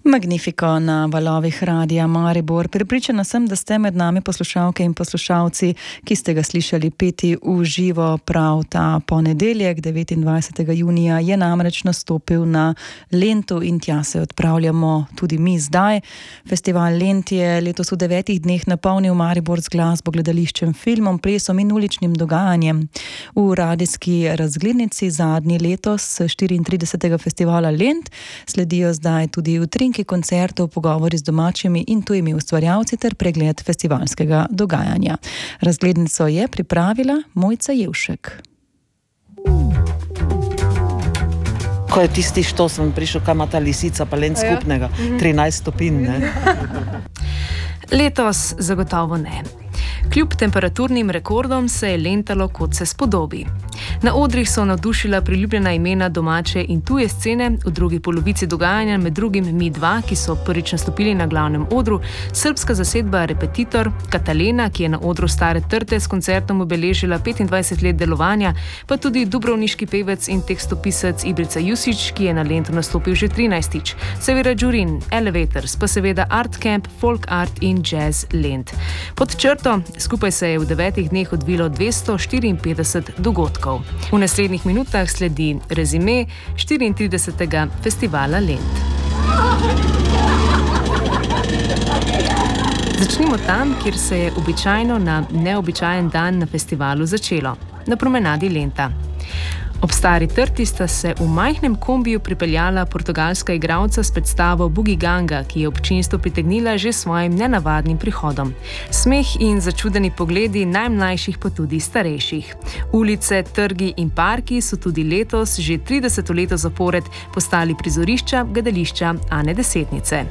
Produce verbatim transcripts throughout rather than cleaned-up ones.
Magnifico na valovih Radia Maribor. Prepričana sem, da ste med nami poslušalke in poslušalci, ki ste ga slišali peti v živo prav ta ponedeljek, devetindvajsetega junija, je namreč nastopil na Lentu in tja se odpravljamo tudi mi zdaj. Festival Lent je letos v devetih dneh napolnil Maribor z glasbo, gledališčem, filmom, plesom in uličnim dogajanjem. V radijski razglednici zadnji letos štiriintridesetega festivala Lent sledijo zdaj tudi utrinki koncertov, pogovori z domačimi in tujimi ustvarjalci ter pregled festivalskega dogajanja. Razglednico je pripravila Mojca Jevšek. Ko je tisti štos vam prišel, kaj ima ta lisica pa Lent skupnega? trinajst stopinj, ne? Letos zagotovo ne. Kljub temperaturnim rekordom se je lentalo, kot se spodobi. Na odrih so navdušila priljubljena imena domače in tuje scene, v drugi polovici dogajanja med drugim Mi dva, ki so prvič nastopili na glavnem odru, srbska zasedba Repetitor, Katalena, ki je na odru Stare trte s koncertom obeležila petindvajset let delovanja, pa tudi dubrovniški pevec in tekstopisec Ibrica Jusić, ki je na Lentu nastopil že trinajstič, Severa Đurin, Elevators, pa seveda Art Camp, Folk Art in Jazz Lent. Pod črto, skupaj se je v devetih dneh odvilo dvesto štiriinpetdeset dogodkov. V naslednjih minutah sledi rezime štiriintridesetega festivala Lent. Začnimo tam, kjer se je običajno na neobičajen dan na festivalu začelo, na promenadi Lenta. Ob Stari trti sta se v majhnem kombiju pripeljala portugalska igralca s predstavo Bugiganga, ki je občinstvo pritegnila že svojim nenavadnim prihodom. Smeh in začudeni pogledi najmlajših pa tudi starejših. Ulice, trgi in parki so tudi letos, že trideseto leto zapored, postali prizorišča gledališča Ane Desetnice.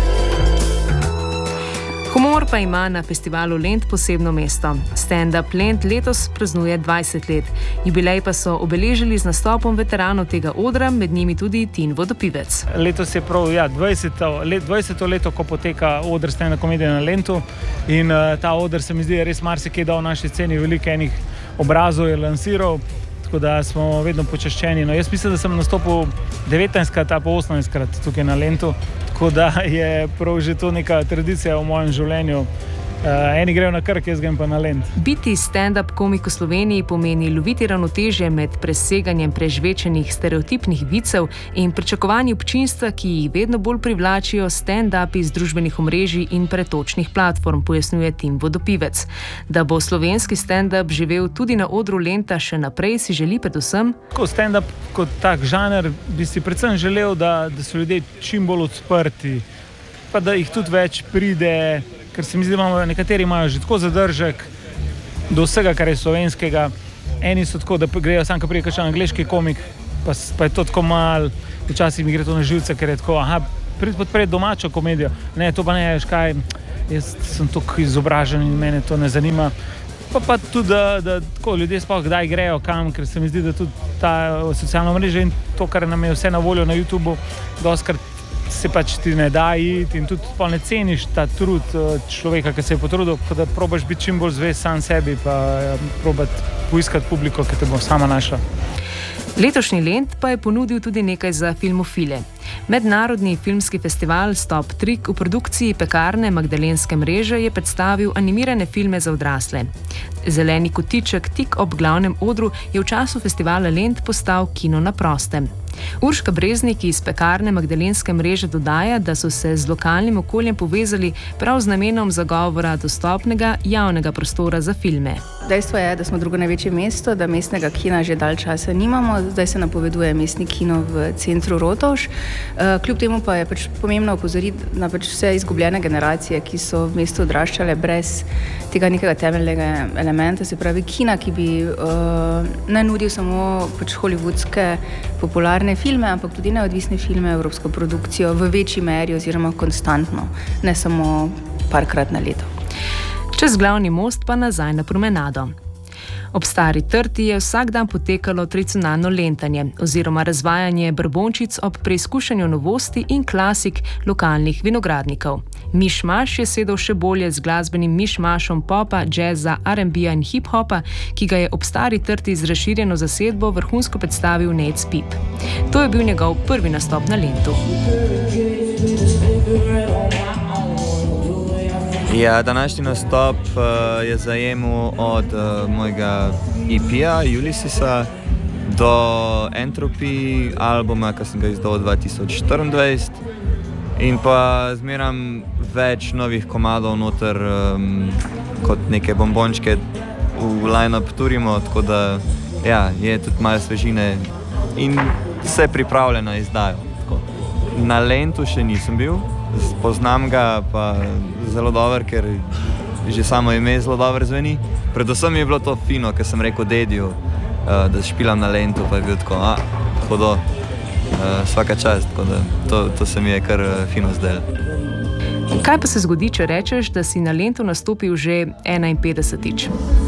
Humor pa ima na festivalu Lent posebno mesto. Stand-up Lent letos praznuje dvajset let. Jubilej pa so obeležili z nastopom veteranov tega odra, med njimi tudi Tin Vodopivec. Letos je prav ja, dvajseto, let, dvajseto leto, ko poteka odr stand-up komedije na Lentu in uh, ta odr se mi zdi res marsikaj dal v naši sceni, veliko enih obrazov je lansiral, tako da smo vedno počaščeni. No, jaz mislim, da sem nastopil devetnajstkrat, a pa osemnajstkrat tukaj na Lentu, tako da je prav že to neka tradicija v mojem življenju. Uh, eni grejo na Krk, jaz grem pa na Lent. Biti stand-up komik v Sloveniji pomeni loviti ravnotežje med preseganjem prežvečenih stereotipnih vicev in pričakovanji občinstva, ki jih vedno bolj privlačijo stand-upi z družbenih omrežij in pretočnih platform, pojasnjuje Tin Vodopivec. Da bo slovenski stand-up živel tudi na odru Lenta še naprej, si želi predvsem. Ko stand-up kot tak žanr bi si predvsem želel, da, da so ljudje čim bolj odprti, pa da jih tudi več pride. Ker se mi zdi, da nekateri imajo že tako zadržek do vsega, kar je slovenskega. Eni so tako, da grejo sam, ko prije kakšen angleški komik, pa, pa je to tako mal, včasih mi gre to na živce, ker je tako, aha, prid podpred domačo komedijo. Ne, to pa ne, veš kaj, jaz sem tako izobražen in mene to ne zanima. Pa pa tudi, da, da tako ljudje sploh kdaj grejo kam, ker se mi zdi, da tudi ta socialna mreža in to, kar nam je vse na voljo na YouTubeu, doskrat se pač ti ne da iti in tudi pa ne ceniš ta trud človeka, ki se je potrudil, da probaš biti čim bolj zvest sam sebi, pa probati poiskati publiko, ki te bo sama našla. Letošnji Lent pa je ponudil tudi nekaj za filmofile. Mednarodni filmski festival Stop Trick v produkciji Pekarne Magdalenske mreže je predstavil animirane filme za odrasle. Zeleni kotiček tik ob glavnem odru je v času festivala Lent postal kino na prostem. Urška Breznik iz Pekarne Magdalenske mreže dodaja, da so se z lokalnim okoljem povezali prav z namenom zagovora dostopnega javnega prostora za filme. Dejstvo je, da smo drugo največje mesto, da mestnega kina že dalj časa nimamo, zdaj se napoveduje mestni kino v centru Rotovž. Kljub temu pa je pač pomembno opozoriti na pač vse izgubljene generacije, ki so v mestu odraščale brez tega nekega temeljnega elementa, se pravi kina, ki bi uh, ne nudil samo pač hollywoodske popularne filme, ampak tudi neodvisne filme, evropsko produkcijo v večji meri oziroma konstantno, ne samo parkrat na leto. Čez glavni most pa nazaj na promenado. Ob Stari trti je vsak dan potekalo tradicionalno lentanje oziroma razvajanje brbončic ob preizkušanju novosti in klasik lokalnih vinogradnikov. Mišmaš je sedel še bolje z glasbenim mišmašom popa, džeza, R and B-ja in hip-hopa, ki ga je ob Stari trti z razširjeno zasedbo vrhunsko predstavil Nate Spip. To je bil njegov prvi nastop na Lentu. Ja, današnji nastop uh, je zajemal od uh, mojega E P-ja, Ulyssesa, do Entropy albuma, ki sem ga izdal dva tisoč štiriindvajset. In pa zmeram več novih komadov noter, um, kot neke bombončke v line-up turimo, tako da ja, je tudi malo svežine in vse pripravljeno na izdajo. Tako. Na Lentu še nisem bil, poznam ga pa zelo dobro, ker že samo ime zelo dobro zveni. Predvsem je bilo to fino, ker sem rekel dediju, uh, da špilam na Lentu, pa je bil tako, a, hodo, uh, svaka čast, tako da to, to se mi je kar uh, fino zdelo. Kaj pa se zgodi, če rečeš, da si na Lentu nastopil že enainpetdesetič?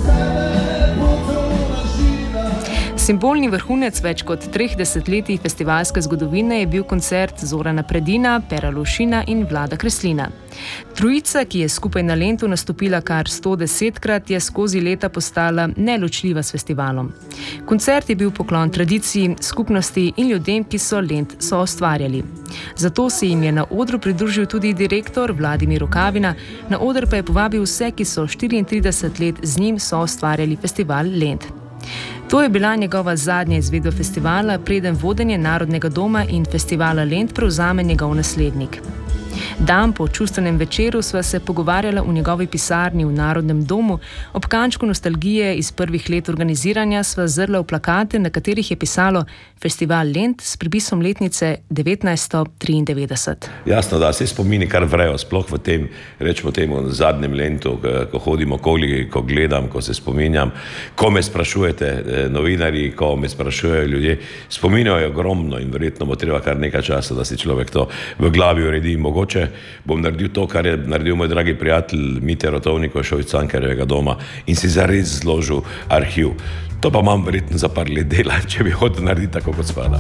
Simbolni vrhunec več kot treh desetletij festivalske zgodovine je bil koncert Zorana Predina, Pera Lovšina in Vlada Kreslina. Trojica, ki je skupaj na Lentu nastopila kar sto desetkrat, je skozi leta postala neločljiva s festivalom. Koncert je bil poklon tradiciji, skupnosti in ljudem, ki so Lent soustvarjali. Zato se jim je na odru pridružil tudi direktor Vladimir Rukavina, na oder pa je povabil vse, ki so štiriintrideset let z njim soustvarjali festival Lent. To je bila njegova zadnja izvedba festivala, preden vodenje Narodnega doma in festivala Lent prevzame njegov naslednik. Dan po čustvenem večeru sva se pogovarjala v njegovi pisarni v Narodnem domu, ob kančku nostalgije iz prvih let organiziranja sva zrla v plakate, na katerih je pisalo Festival Lent s pripisom letnice devetnajststo triindevetdeset. Jasno, da se spomini kar vrejo, sploh v tem, rečemo temu, zadnjem Lentu, ko hodimo okoli, ko gledam, ko se spominjam, ko me sprašujete novinarji, ko me sprašujejo ljudje, spominjajo ogromno in verjetno bo treba kar nekaj časa, da si človek to v glavi uredi. Mogoče bom naredil to, kar je naredil moj dragi prijatelj Mitja Rotovnik, ko je šel iz Cankarjevega doma in si zares zložil arhiv. To pa imam verjetno za par let dela, če bi hotel narediti tako, kot spada.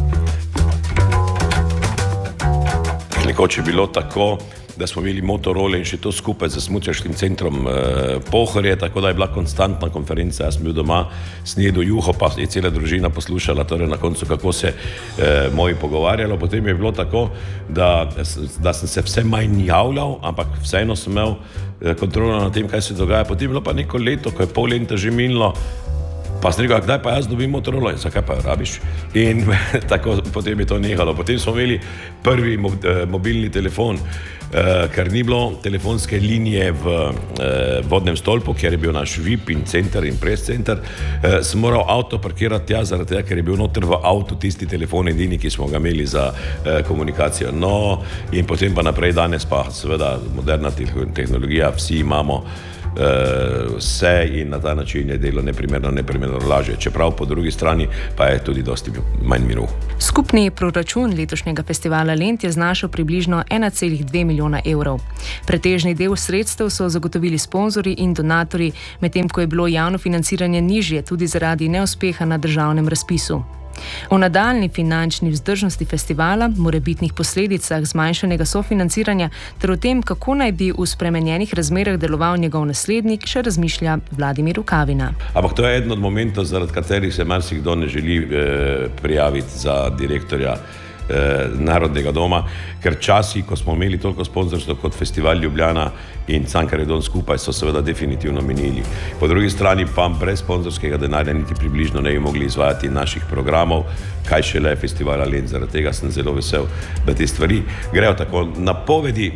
Nekoč je bilo tako, da smo imeli Motorola in še to skupaj z smučarskim centrom eh, Pohorje, tako da je bila konstantna konferenca. Jaz sem bil doma, snedel juho, pa je cela družina poslušala, torej na koncu, kako se eh, moji pogovarjalo. Potem je bilo tako, da, da sem se vse manj javljal, ampak vseeno sem imel eh, kontrolo nad tem, kaj se dogaja. Potem je bilo pa neko leto, ko je pol leta že minilo, pa sem rekel, kdaj pa jaz dobim Motorola in zakaj pa jo rabiš? In tako potem je to nehalo. Potem smo imeli prvi mobilni telefon, ker ni bilo telefonske linije v vodnem stolpu, kjer je bil naš V I P in center in press center, sem moral avto parkirati tja, zaradi tega, ker je bil noter v avtu tisti telefon edini, ki smo ga imeli za komunikacijo. No, in potem pa naprej danes pa seveda moderna tehnologija, vsi imamo vse in na ta način je delo neprimerno, neprimerno lažje, čeprav po drugi strani pa je tudi dosti manj miru. Skupni proračun letošnjega festivala Lent je znašal približno ena cela dve milijona evrov. Pretežni del sredstev so zagotovili sponzorji in donatorji, medtem ko je bilo javno financiranje nižje tudi zaradi neuspeha na državnem razpisu. O nadaljnji finančni vzdržnosti festivala, morebitnih posledicah zmanjšanega sofinanciranja ter o tem, kako naj bi v spremenjenih razmerah deloval njegov naslednik, še razmišlja Vladimir Rukavina. Ampak to je eden od momentov, zaradi katerih se marsikdo ne želi eh, prijaviti za direktorja eh, Narodnega doma, ker časi, ko smo imeli toliko sponzorstva kot Festival Ljubljana in Cankarjev dom skupaj, so seveda definitivno minili. Po drugi strani pa brez sponzorskega denarja niti približno ne bi mogli izvajati naših programov, kaj šele festivala Lent. Zaradi tega sem zelo vesel, da te stvari grejo tako. Napovedi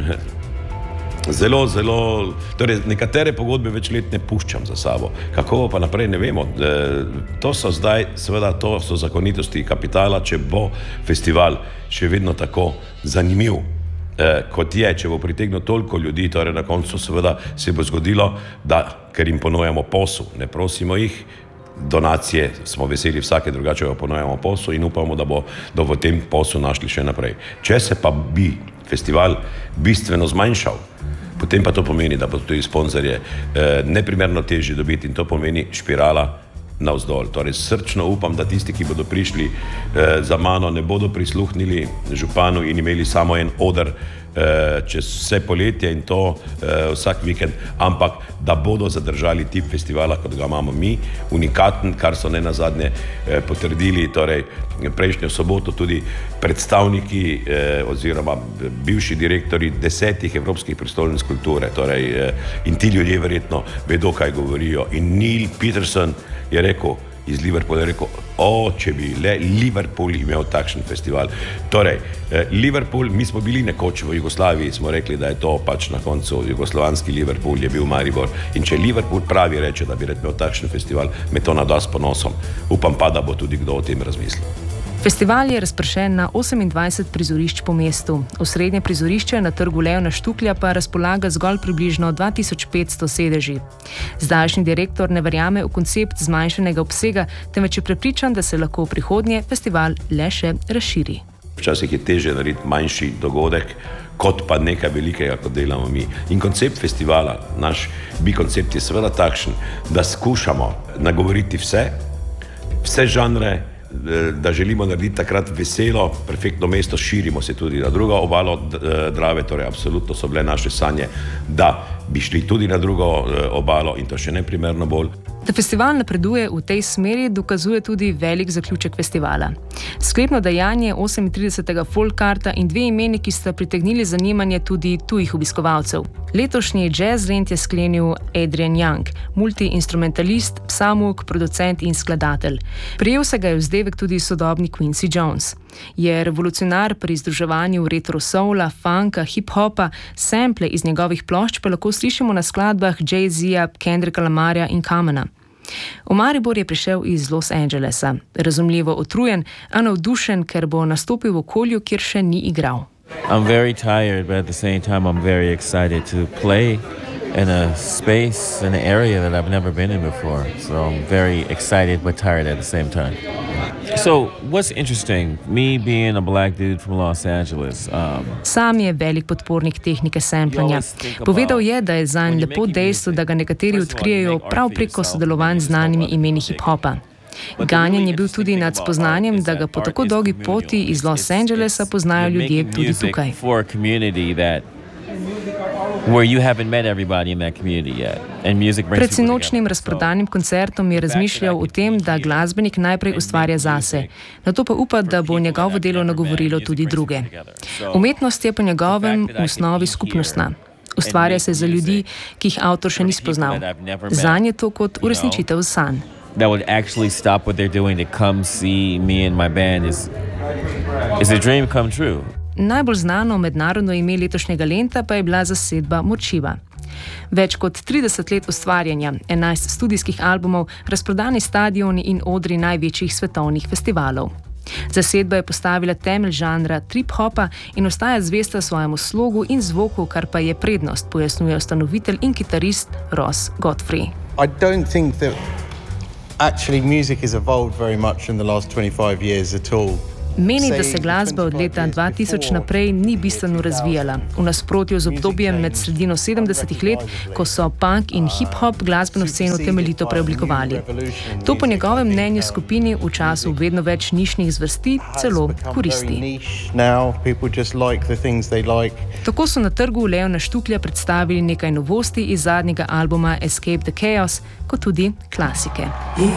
zelo, zelo, torej nekatere pogodbe več let ne puščam za sabo. Kako pa naprej, ne vemo. To so zdaj, seveda, to so zakonitosti kapitala, če bo festival še vedno tako zanimiv, eh, kot je, če bo pritegnil toliko ljudi, torej na koncu seveda se bo zgodilo, da, ker jim ponujamo posel, ne prosimo jih, donacije, smo veseli vsake, drugače jo ponujamo posel in upamo, da bo da v tem poslu našli še naprej. Če se pa bi festival bistveno zmanjšal, potem pa to pomeni, da bodo tudi sponzorje eh, neprimerno težje dobiti in to pomeni špirala navzdol. Torej srčno upam, da tisti, ki bodo prišli eh, za mano, ne bodo prisluhnili županu in imeli samo en oder eh, čez vse poletje in to eh, vsak vikend, ampak da bodo zadržali tip festivala, kot ga imamo mi, unikaten, kar so ne nazadnje eh, potrdili, torej prejšnjo soboto tudi predstavniki eh, oziroma bivši direktori desetih evropskih prestolnic kulture, torej eh, in ti ljudje verjetno vedo, kaj govorijo. In Neil Peterson je rekel, iz Liverpoola je rekel, o, če bi le Liverpool imel takšen festival. Torej, eh, Liverpool, mi smo bili nekoč v Jugoslaviji, smo rekli, da je to pač na koncu jugoslovanski Liverpool, je bil Maribor. In če Liverpool pravi reče, da bi rad imel takšen festival, me to nada s ponosom. Upam pa, da bo tudi kdo o tem razmislil. Festival je razpršen na osemindvajset prizorišč po mestu. Osrednje prizorišče na trgu Leona Štuklja pa razpolaga zgolj približno dva tisoč petsto sedeži. Zdajšnji direktor ne verjame v koncept zmanjšanega obsega, temveč je prepričan, da se lahko v prihodnje festival le še razširi. Včasih je težje narediti manjši dogodek, kot pa nekaj velikega, kot delamo mi. In koncept festivala, naš bi koncept je seveda takšen, da skušamo nagovoriti vse, vse žanre, da želimo narediti takrat veselo, perfektno mesto, širimo se tudi na drugo obalo Drave, torej absolutno so bile naše sanje, da bi šli tudi na drugo obalo in to še neprimerno bolj. Da festival napreduje v tej smeri, dokazuje tudi velik zaključek festivala. Sklepno dejanje osemintridesetega folkarta in dve imeni, ki sta pritegnili zanimanje tudi tujih obiskovalcev. Letošnji jazz rent je sklenil Adrian Young, multiinstrumentalist, psamuk, producent in skladatelj. Prijel se ga je vzdevek tudi sodobni Quincy Jones. Je revolucionar pri združevanju retro soula, funka, hip-hopa, sample iz njegovih plošč pa lahko slišimo na skladbah Jay-Zija, Kendricka Lamarja in Comena. V Maribor je prišel iz Los Angelesa, razumljivo utrujen, a navdušen, ker bo nastopil v okolju, kjer še ni igral. I'm very tired, but at the same time I'm very excited to play in a space, in an area that I've never been in before. So I'm very excited but tired at the same time. So what's interesting, me being a black dude from Los Angeles. Um, Sam je velik podpornik tehnike samplanja. Povedal je, da je zanj lepo dejstvo, da ga nekateri odkrijejo prav preko sodelovanj z znanimi imeni hip-hopa. Ganjen je bil tudi nad spoznanjem, da ga po tako dolgi poti iz Los Angelesa poznajo ljudje tudi tukaj. Pred sinočnim razprodanim koncertom je razmišljal o tem, da glasbenik najprej ustvarja zase, nato pa upa, da bo njegovo delo nagovorilo tudi druge. Umetnost je po njegovem v osnovi skupnostna. Ustvarja se za ljudi, ki jih avtor še ni spoznal. Zanj je to kot uresničitev sanj. That would actually stop what they're doing to come see me and my band is, is a dream come true. Najbolj znano mednarodno ime letošnjega lenta pa je bila zasedba Močiva. Več kot trideset let ustvarjanja, enajst studijskih albumov, razprodani stadioni in odri največjih svetovnih festivalov. Zasedba je postavila temelj žanra trip-hopa in ostaja zvesta svojemu slogu in zvoku, kar pa je prednost, pojasnjuje ustanovitelj in kitarist Ross Godfrey. I don't think that actually music has evolved very much in the last twenty-five years at all. Meni, da se glasba od leta dva tisoč naprej ni bistveno razvijala, v nasprotju z obdobjem med sredino sedemdesetih let, ko so punk in hip-hop glasbeno sceno temeljito preoblikovali. To po njegovem mnenju skupini v času vedno več nišnih zvrsti celo koristi. Tako so na trgu Leona Štuklja predstavili nekaj novosti iz zadnjega albuma Escape the Chaos, kot tudi klasike.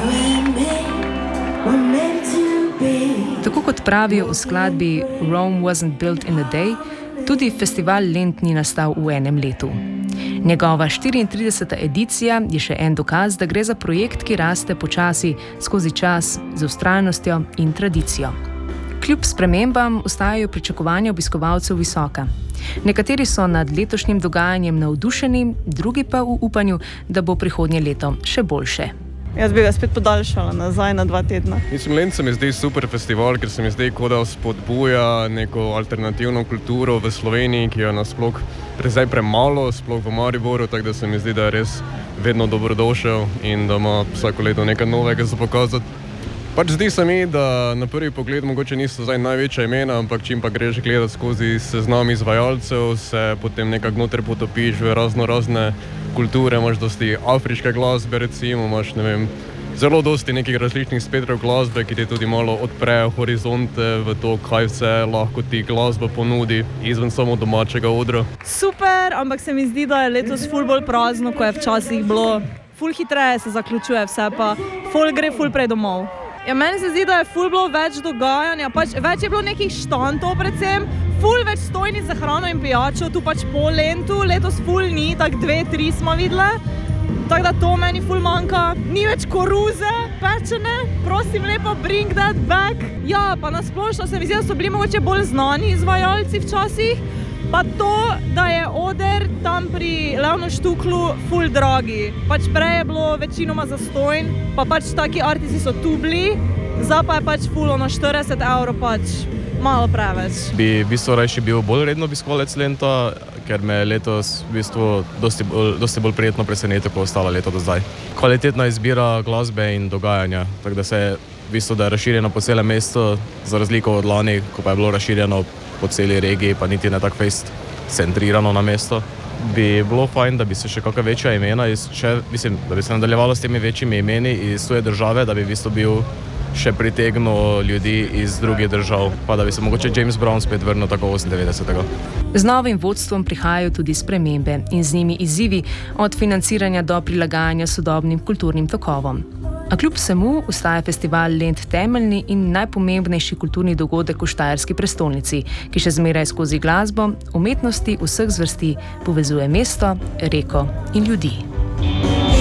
Tako kot pravijo v skladbi Rome wasn't built in a day, tudi festival Lent ni nastal v enem letu. Njegova štiriintrideseta edicija je še en dokaz, da gre za projekt, ki raste počasi, skozi čas, z vztrajnostjo in tradicijo. Kljub spremembam ostajajo pričakovanja obiskovalcev visoka. Nekateri so nad letošnjim dogajanjem navdušeni, drugi pa v upanju, da bo prihodnje leto še boljše. Jaz bi ga spet podaljšala nazaj na dva tedna. Mislim, Lent se mi zdi super festival, ker se mi zdi, kot da spodbuja neko alternativno kulturo v Sloveniji, ki jo nasploh zdaj premalo, sploh v Mariboru, tako da se mi zdi, da je res vedno dobrodošel in da ima vsako leto nekaj novega za pokazati. Pač zdi se mi, da na prvi pogled mogoče niso zdaj največja imena, ampak čim pa greš gledati skozi seznam izvajalcev, se potem nekako noter potopiš v razno razne kulture, imaš dosti afriške glasbe, recimo, imaš, ne vem, zelo dosti nekih različnih spektrov glasbe, ki ti tudi malo odprejo horizonte v to, kaj vse lahko ti glasba ponudi izven samo domačega odra. Super, ampak se mi zdi, da je letos ful bolj prazno, ko je včasih bilo. Ful hitreje se zaključuje vse, pa ful gre ful prej domov. Ja, meni se zdi, da je ful bilo več dogajanja, pač več je bilo nekih štantov predvsem, ful več stojnic za hrano in pijačo, tu pač po Lentu, letos ful ni, tako dve, tri smo videle. Tako da to meni ful manjka. Ni več koruze pečene, prosim lepo, bring that back. Ja, pa nasplošno se mi zdi, da so bili mogoče bolj znani izvajalci včasih. Pa to, da je oder tam pri Leonu Štuklu ful dragi. Pač prej je bilo večinoma zastojn, pa pač taki artisti so tu bili, zdaj pa je pač ful ono štirideset evrov pač malo preveč. Bi v bistvu rajši bil bolj redno obiskovalec Lenta, ker me je letos v bistvu dosti bolj, dosti bolj prijetno presenetilo, kot ostala leta do zdaj. Kvalitetna izbira glasbe in dogajanja, tako da se je v bistvu, da je razširjeno po celem mestu, za razliko od lani, ko pa je bilo razširjeno po celi regiji, pa niti ne tako fest centrirano na mesto. Bi bilo fajn, da bi se še kakšna večja imena, še, mislim, da bi se nadaljevalo s temi večjimi imeni iz tuje države, da bi v bistvu bil še pritegnil ljudi iz drugih držav, pa da bi se mogoče James Brown spet vrnil tako osemindevetdesetega. Z novim vodstvom prihajajo tudi spremembe in z njimi izzivi od financiranja do prilagajanja sodobnim kulturnim tokovom. A kljub vsemu ostaja festival Lent temeljni in najpomembnejši kulturni dogodek v štajerski prestolnici, ki še zmeraj skozi glasbo, umetnosti vseh zvrsti povezuje mesto, reko in ljudi.